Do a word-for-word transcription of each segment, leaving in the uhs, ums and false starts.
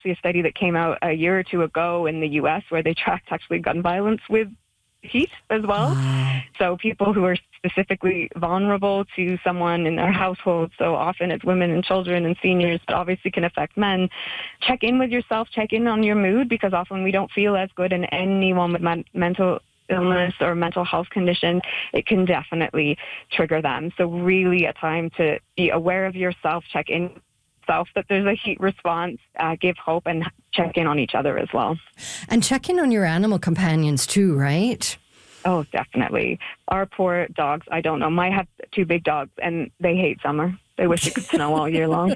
a study that came out a year or two ago in the U S where they tracked actually gun violence with heat as well. Wow. So people who are specifically vulnerable to someone in their household, so often it's women and children and seniors, but obviously can affect men. Check in with yourself, check in on your mood, because often we don't feel as good, and anyone with men- mental illness or mental health condition, it can definitely trigger them. So really a time to be aware of yourself, check in yourself that there's a heat response, uh, give hope, and check in on each other as well. And check in on your animal companions too, right? Oh, definitely. Our poor dogs, I don't know. I have two big dogs, and they hate summer. They wish it could snow all year long.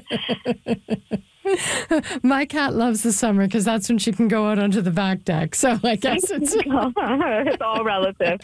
My cat loves the summer because that's when she can go out onto the back deck. So I guess it's... it's all relative.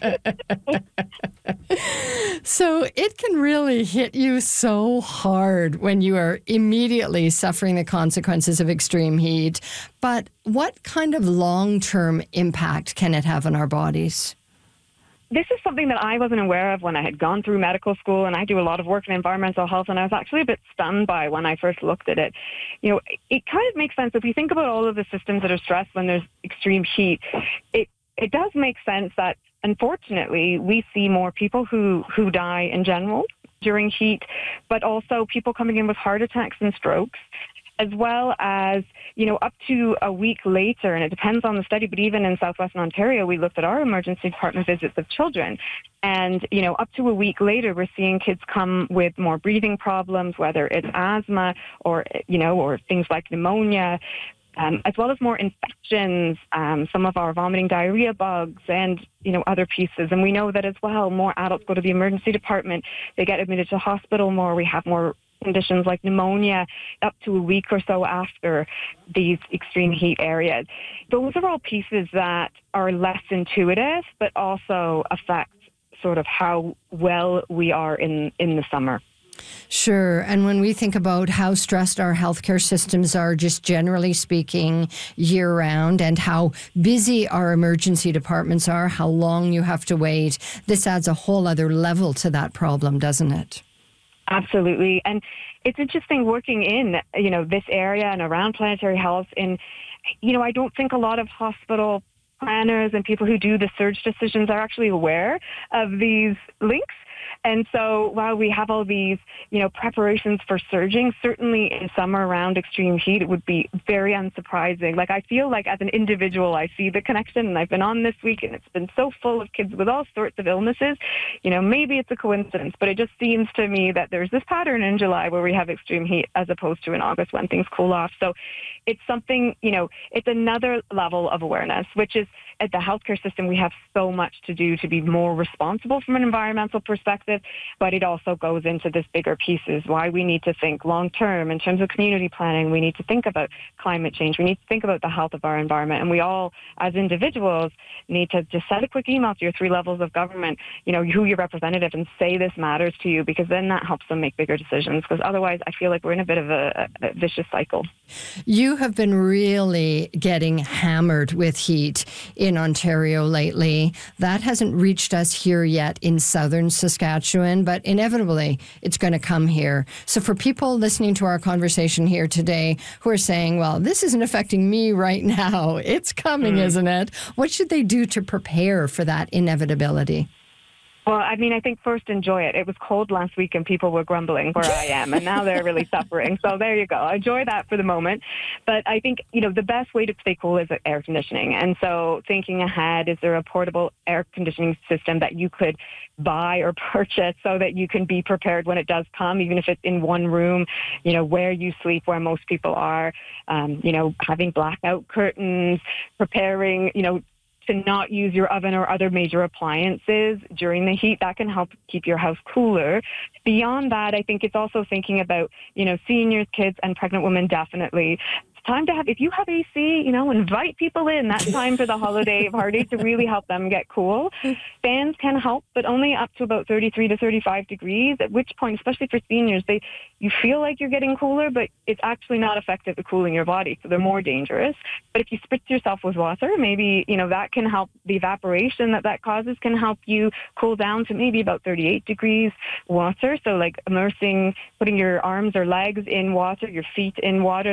So it can really hit you so hard when you are immediately suffering the consequences of extreme heat. But what kind of long-term impact can it have on our bodies? This is something that I wasn't aware of when I had gone through medical school, and I do a lot of work in environmental health, and I was actually a bit stunned by when I first looked at it. You know, it kind of makes sense. If you think about all of the systems that are stressed when there's extreme heat, it, it does make sense that, unfortunately, we see more people who, who die in general during heat, but also people coming in with heart attacks and strokes, as well as, you know, up to a week later, and it depends on the study, but even in Southwestern Ontario, we looked at our emergency department visits of children. And, you know, up to a week later, we're seeing kids come with more breathing problems, whether it's asthma or, you know, or things like pneumonia, um, as well as more infections, um, some of our vomiting diarrhea bugs and, you know, other pieces. And we know that as well, more adults go to the emergency department. They get admitted to hospital more. We have more conditions like pneumonia up to a week or so after these extreme heat areas. Those are all pieces that are less intuitive, but also affect sort of how well we are in, in the summer. Sure. And when we think about how stressed our healthcare systems are, just generally speaking, year round, and how busy our emergency departments are, how long you have to wait, this adds a whole other level to that problem, doesn't it? Absolutely. And it's interesting working in, you know, this area and around planetary health. And, you know, I don't think a lot of hospital planners and people who do the surge decisions are actually aware of these links. And so while we have all these, you know, preparations for surging, certainly in summer around extreme heat, it would be very unsurprising. Like, I feel like as an individual, I see the connection, and I've been on this week and it's been so full of kids with all sorts of illnesses. You know, maybe it's a coincidence, but it just seems to me that there's this pattern in July where we have extreme heat as opposed to in August when things cool off. So it's something, you know, it's another level of awareness, which is at the healthcare system, we have so much to do to be more responsible from an environmental perspective, but it also goes into this bigger pieces, why we need to think long-term in terms of community planning. We need to think about climate change. We need to think about the health of our environment. And we all, as individuals, need to just send a quick email to your three levels of government, you know, who your representative, and say this matters to you, because then that helps them make bigger decisions. Because otherwise, I feel like we're in a bit of a, a vicious cycle. You have been really getting hammered with heat in Ontario lately. That hasn't reached us here yet in southern Saskatchewan, but inevitably it's going to come here. So for people listening to our conversation here today who are saying, well, this isn't affecting me right now, it's coming, mm. isn't it? What should they do to prepare for that inevitability? Well, I mean, I think first enjoy it. It was cold last week and people were grumbling where I am, and now they're really suffering. So there you go. Enjoy that for the moment. But I think, you know, the best way to stay cool is air conditioning. And so thinking ahead, is there a portable air conditioning system that you could buy or purchase so that you can be prepared when it does come, even if it's in one room, you know, where you sleep, where most people are, um, you know, having blackout curtains, preparing, you know, to not use your oven or other major appliances during the heat. That can help keep your house cooler. Beyond that, I think it's also thinking about, you know, seniors, kids, and pregnant women definitely. It's time to have, if you have A C, you know, invite people in. That's time for the holiday party to really help them get cool. Fans can help, but only up to about thirty-three to thirty-five degrees, at which point, especially for seniors, they you feel like you're getting cooler, but it's actually not effective at cooling your body, so they're more dangerous. But if you spritz yourself with water, maybe, you know, that can help. The evaporation that that causes can help you cool down to maybe about thirty-eight degrees water. So like immersing, putting your arms or legs in water, your feet in water, that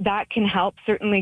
that can help certainly